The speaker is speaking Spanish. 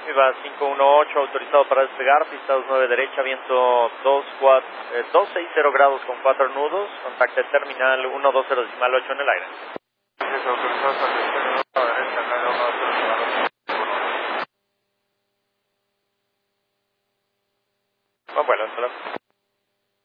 Viva 518, autorizado para despegar, pista 29 derecha, viento 260 grados con 4 nudos, contacte terminal 120.8 en el aire. Es autorizado para despegar a la derecha, carga 120.8. Buen vuelo, hasta luego.